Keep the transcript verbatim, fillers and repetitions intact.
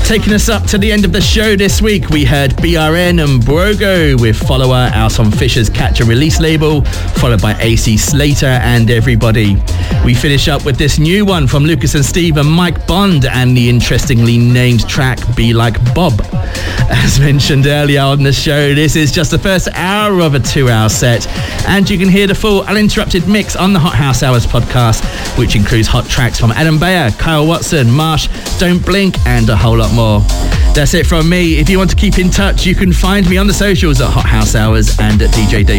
Taking us up to the end of the show this week, we heard B R N and Brogo with Follower out on Fisher's Catch and Release label, followed by A C Slater and Everybody. We finish up with this new one from Lucas and Steve and Mike Bond and the interestingly named track Be Like Bob. As mentioned earlier on the show, this is just the first hour of a two-hour set, and you can hear the full uninterrupted mix on the Hot House Hours podcast, which includes hot tracks from Adam Beyer, Kyle Watson, Marsh, Don't Blink, and a whole lot more. That's it from me. If you want to keep in touch, you can find me on the socials at Hot House Hours and at D J Dave.